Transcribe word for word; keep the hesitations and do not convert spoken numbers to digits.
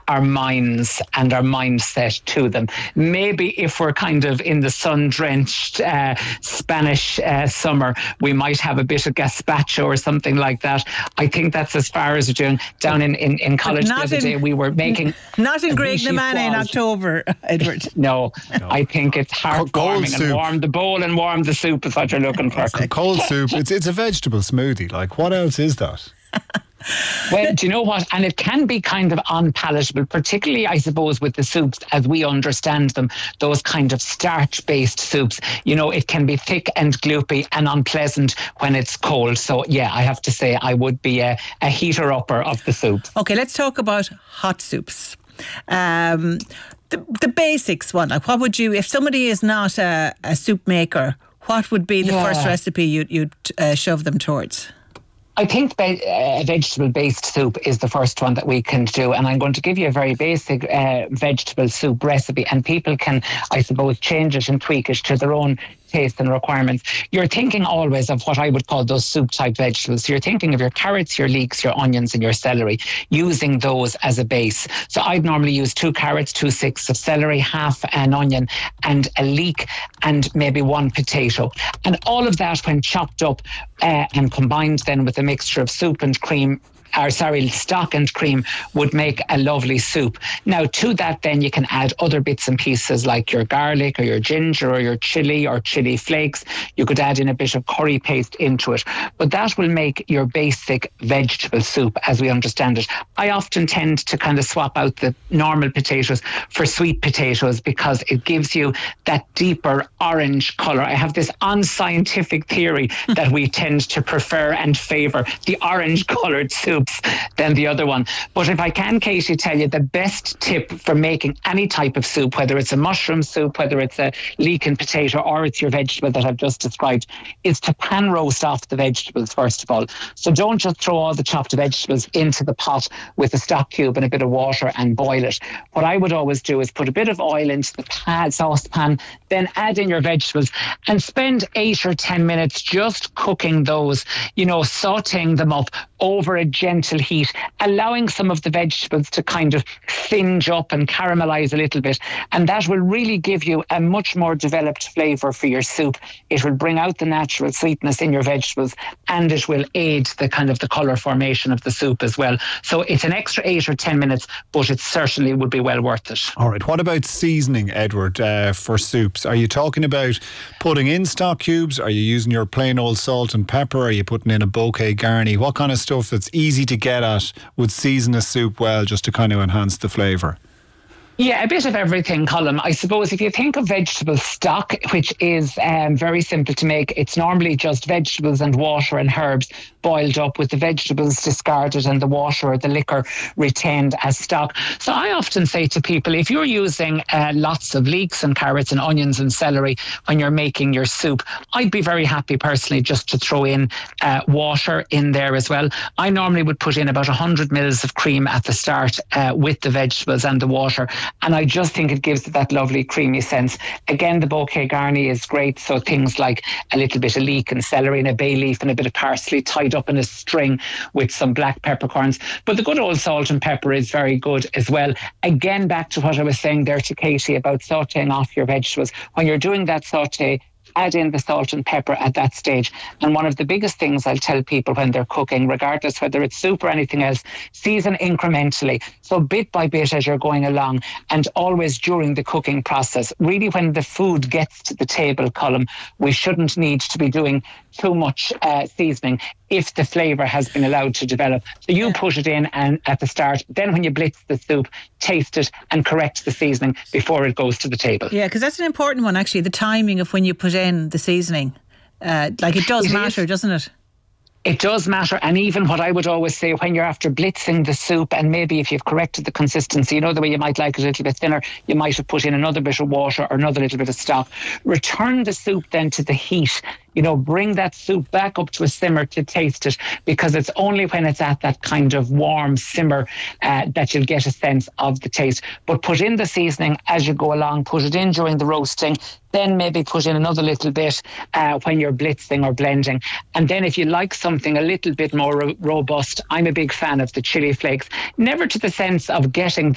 our minds and our mindset to them. Maybe if we're kind of in the sun-drenched uh, Spanish uh, summer, we might have a bit of gazpacho or something like that. I think that's as far as we're doing. Down in, in, in college the other in, day, we were making... Not in Graiguenamanagh in October, Edward. No, no, I think it's heartwarming, and warm the bowl and warm the soup is what you're looking for. Cold soup, it's, it's a vegetable smoothie. Like, what else is that? Well, do you know what? And it can be kind of unpalatable, particularly, I suppose, with the soups as we understand them, those kind of starch-based soups. You know, it can be thick and gloopy and unpleasant when it's cold. So, yeah, I have to say I would be a, a heater-upper of the soups. OK, let's talk about hot soups. Um, the, the basics one, like what would you, if somebody is not a, a soup maker, what would be the yeah. first recipe you'd, you'd uh, shove them towards? I think a vegetable-based soup is the first one that we can do, and I'm going to give you a very basic uh, vegetable soup recipe, and people can, I suppose, change it and tweak it to their own taste and requirements. You're thinking always of what I would call those soup-type vegetables. So you're thinking of your carrots, your leeks, your onions and your celery, using those as a base. So I'd normally use two carrots, two sticks of celery, half an onion and a leek and maybe one potato. And all of that, when chopped up uh, and combined then with a mixture of soup and cream, or sorry, stock and cream, would make a lovely soup. Now, to that then you can add other bits and pieces like your garlic or your ginger or your chilli or chilli flakes. You could add in a bit of curry paste into it. But that will make your basic vegetable soup as we understand it. I often tend to kind of swap out the normal potatoes for sweet potatoes because it gives you that deeper orange colour. I have this unscientific theory that we tend to prefer and favour the orange coloured soup than the other one. But if I can, Katie, tell you the best tip for making any type of soup, whether it's a mushroom soup, whether it's a leek and potato, or it's your vegetable that I've just described, is to pan roast off the vegetables first of all. So don't just throw all the chopped vegetables into the pot with a stock cube and a bit of water and boil it. What I would always do is put a bit of oil into the pan, saucepan, then add in your vegetables and spend eight or ten minutes just cooking those, you know, sauteing them up over a gentle heat, allowing some of the vegetables to kind of singe up and caramelize a little bit. And that will really give you a much more developed flavour for your soup. It will bring out the natural sweetness in your vegetables and it will aid the kind of the colour formation of the soup as well. So it's an extra eight or ten minutes, but it certainly would be well worth it. All right. What about seasoning, Edward, uh, for soups? Are you talking about putting in stock cubes? Are you using your plain old salt and pepper? Are you putting in a bouquet garni? What kind of stuff that's easy to get at would season a soup well just to kind of enhance the flavour? Yeah, a bit of everything, Colm. I suppose if you think of vegetable stock, which is um, very simple to make, it's normally just vegetables and water and herbs boiled up with the vegetables discarded and the water or the liquor retained as stock. So I often say to people, if you're using uh, lots of leeks and carrots and onions and celery when you're making your soup, I'd be very happy personally just to throw in uh, water in there as well. I normally would put in about one hundred mils of cream at the start uh, with the vegetables and the water. And I just think it gives it that lovely creamy sense. Again, the bouquet garni is great. So things like a little bit of leek and celery and a bay leaf and a bit of parsley tied up in a string with some black peppercorns. But the good old salt and pepper is very good as well. Again, back to what I was saying there to Katie about sauteing off your vegetables. When you're doing that saute, add in the salt and pepper at that stage. And one of the biggest things I'll tell people when they're cooking, regardless whether it's soup or anything else, season incrementally. So bit by bit as you're going along, and always during the cooking process. Really, when the food gets to the table, Colm, we shouldn't need to be doing too much uh, seasoning if the flavour has been allowed to develop. So you yeah. put it in and at the start, then when you blitz the soup, taste it and correct the seasoning before it goes to the table. Yeah, because that's an important one actually, the timing of when you put in the seasoning. Uh, like it does it matter, is. doesn't it? It does matter. And even what I would always say, when you're after blitzing the soup, and maybe if you've corrected the consistency, you know, the way you might like it a little bit thinner, you might have put in another bit of water or another little bit of stock. Return the soup then to the heat. You know, bring that soup back up to a simmer to taste it, because it's only when it's at that kind of warm simmer uh, that you'll get a sense of the taste. But put in the seasoning as you go along, put it in during the roasting, then maybe put in another little bit uh, when you're blitzing or blending. And then if you like something a little bit more ro- robust, I'm a big fan of the chili flakes, never to the sense of getting